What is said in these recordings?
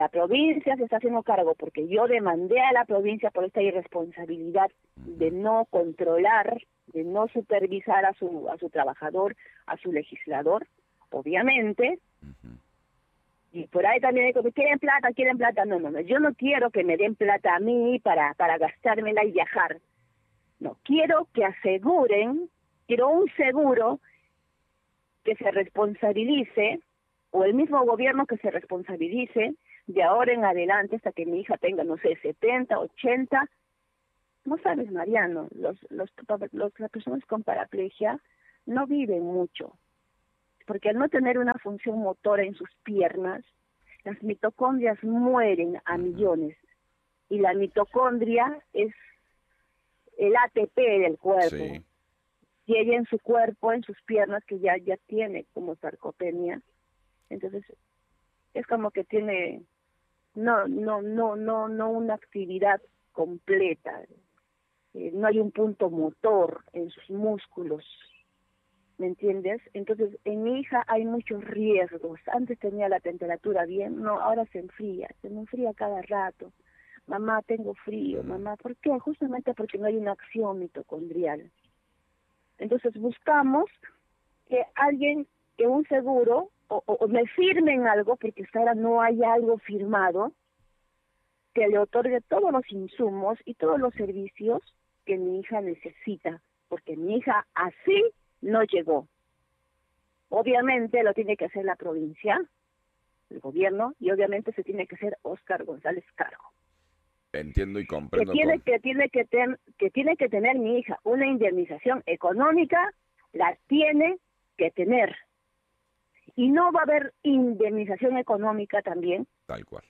La provincia se está haciendo cargo porque yo demandé a la provincia por esta irresponsabilidad de no controlar, de no supervisar a su trabajador, a su legislador, obviamente. Y por ahí también digo, quieren plata, no, yo no quiero que me den plata a mí para gastármela y viajar. No, quiero que aseguren, quiero un seguro que se responsabilice, o el mismo gobierno que se responsabilice de ahora en adelante hasta que mi hija tenga, no sé, 70, 80. No sabes, Mariano, las personas con paraplegia no viven mucho, porque al no tener una función motora en sus piernas, las mitocondrias mueren a millones, y la mitocondria es el ATP del cuerpo. Sí. Y ella en su cuerpo, en sus piernas, que ya tiene como sarcopenia, entonces es como que tiene no una actividad completa, no hay un punto motor en sus músculos, ¿me entiendes? Entonces en mi hija hay muchos riesgos. Antes tenía la temperatura bien, no, ahora se me enfría cada rato. Mamá, tengo frío, mamá, ¿por qué? Justamente porque no hay una acción mitocondrial. Entonces buscamos que un seguro, o me firmen algo, porque hasta ahora no hay algo firmado, que le otorgue todos los insumos y todos los servicios que mi hija necesita, porque mi hija así no llegó. Obviamente lo tiene que hacer la provincia, el gobierno, y obviamente se tiene que hacer Óscar González cargo. Entiendo y Que comprendo. tiene que tener mi hija una indemnización económica, la tiene que tener. Y no va a haber indemnización económica también Tal cual.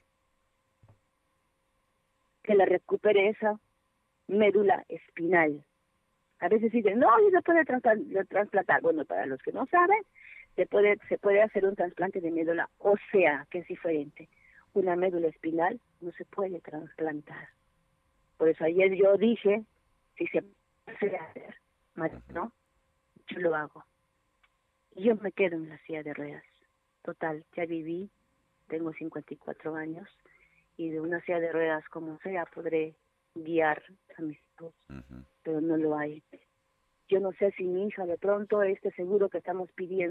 que le recupere esa médula espinal. A veces dicen, no, se puede trasplantar. Bueno, para los que no saben, se puede hacer un trasplante de médula ósea, que es diferente. Una médula espinal no se puede trasplantar. Por eso ayer yo dije, si se puede hacer, ¿no? Yo lo hago. Y yo me quedo en la silla de ruedas. Total, ya viví, tengo 54 años, y de una silla de ruedas como sea podré guiar a mis hijos, pero no lo hay. Yo no sé si mi hija de pronto, este seguro que estamos pidiendo,